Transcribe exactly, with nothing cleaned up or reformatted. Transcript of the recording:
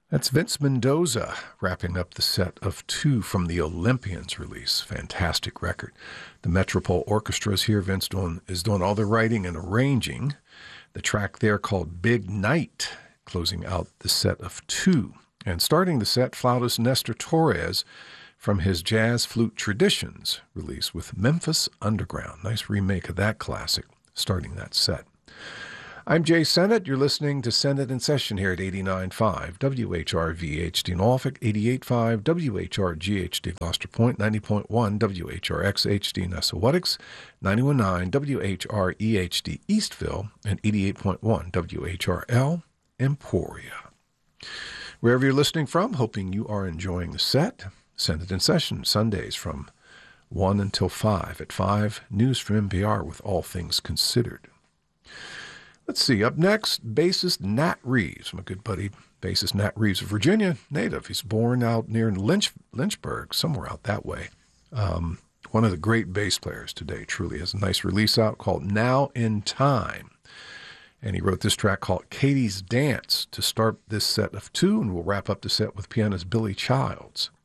That's Vince Mendoza wrapping up the set of two from the Olympians release. Fantastic record. The Metropole Orchestra is here. Vince doing, is doing all the writing and arranging. The track there called Big Night, closing out the set of two. And starting the set, flautist Nestor Torres from his Jazz Flute Traditions release with Memphis Underground. Nice remake of that classic, starting that set. I'm Jay Sennett. You're listening to Sennett in Session here at eighty-nine point five W H R V H D Norfolk, eighty-eight point five W H R G H D Gloucester Point, ninety point one W H R X H D Nessawatics, ninety-one point nine W H R E H D Eastville, and eighty-eight point one W H R L Emporia. Wherever you're listening from, hoping you are enjoying the set. Sennett in Session, Sundays from one until five. At five, news from N P R with All Things Considered. Let's see. Up next, bassist Nat Reeves, my good buddy, bassist Nat Reeves, a Virginia native. He's born out near Lynch, Lynchburg, somewhere out that way. Um, one of the great bass players today, truly. Has a nice release out called Now in Time. And he wrote this track called Katie's Dance to start this set of two, and we'll wrap up the set with pianist Billy Childs.